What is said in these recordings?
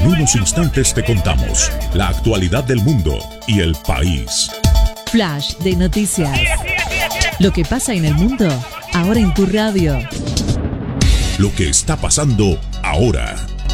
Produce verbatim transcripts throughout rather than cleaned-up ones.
En unos instantes te contamos la actualidad del mundo y el país. Flash de noticias. Lo que pasa en el mundo, ahora en tu radio. Lo que está pasando ahora.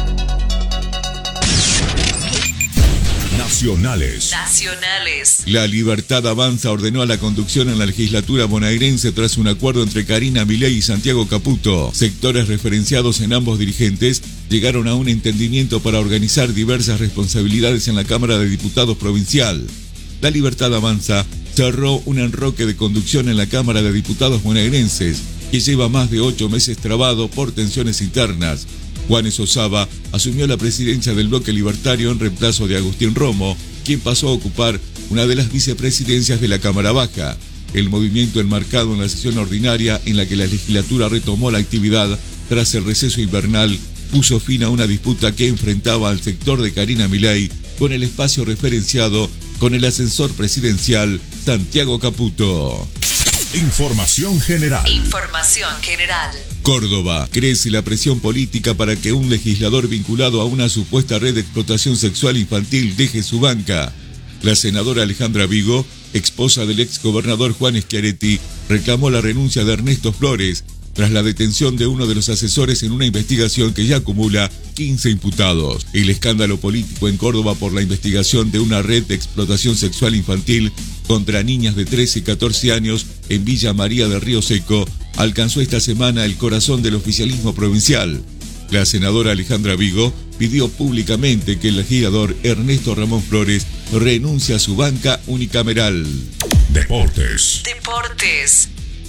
Nacionales. Nacionales. La Libertad Avanza ordenó a la conducción en la legislatura bonaerense tras un acuerdo entre Karina Milei y Santiago Caputo. Sectores referenciados en ambos dirigentes llegaron a un entendimiento para organizar diversas responsabilidades en la Cámara de Diputados provincial. La Libertad Avanza cerró un enroque de conducción en la Cámara de Diputados bonaerenses que lleva más de ocho meses trabado por tensiones internas. Juanes Osaba asumió la presidencia del bloque libertario en reemplazo de Agustín Romo, quien pasó a ocupar una de las vicepresidencias de la Cámara Baja. El movimiento enmarcado en la sesión ordinaria en la que la legislatura retomó la actividad tras el receso invernal puso fin a una disputa que enfrentaba al sector de Karina Milei con el espacio referenciado con el ascensor presidencial Santiago Caputo. Información general. Información general. Córdoba. Crece la presión política para que un legislador vinculado a una supuesta red de explotación sexual infantil deje su banca. La senadora Alejandra Vigo, esposa del exgobernador Juan Schiaretti, reclamó la renuncia de Ernesto Flores tras la detención de uno de los asesores en una investigación que ya acumula quince imputados. El escándalo político en Córdoba por la investigación de una red de explotación sexual infantil contra niñas de trece y catorce años en Villa María del Río Seco alcanzó esta semana el corazón del oficialismo provincial. La senadora Alejandra Vigo pidió públicamente que el legislador Ernesto Ramón Flores renuncie a su banca unicameral. Deportes. Deportes.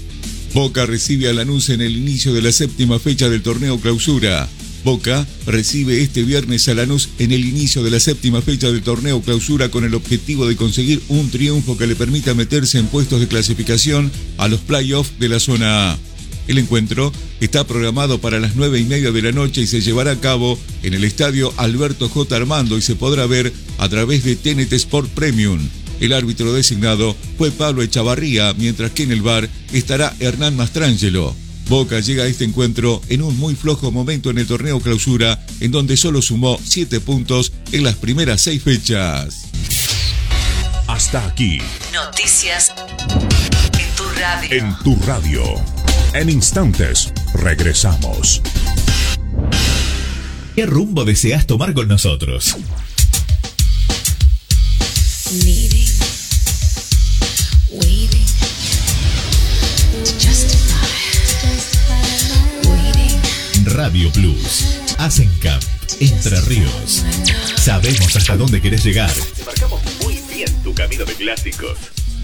Boca recibe a Lanús en el inicio de la séptima fecha del torneo Clausura. Boca recibe este viernes a Lanús en el inicio de la séptima fecha del torneo Clausura con el objetivo de conseguir un triunfo que le permita meterse en puestos de clasificación a los playoffs de la zona A. El encuentro está programado para las nueve y media de la noche y se llevará a cabo en el estadio Alberto J. Armando y se podrá ver a través de T N T Sport Premium. El árbitro designado fue Pablo Echavarría, mientras que en el V A R estará Hernán Mastrangelo. Boca llega a este encuentro en un muy flojo momento en el torneo Clausura, en donde solo sumó siete puntos en las primeras seis fechas. Hasta aquí. Noticias en tu radio. En tu radio. En instantes, regresamos. ¿Qué rumbo deseas tomar con nosotros? Needing, waiting, to justify, waiting. Radio Plus, Asencamp, Entre Ríos. Sabemos hasta dónde querés llegar. Marcamos muy bien tu camino de clásicos.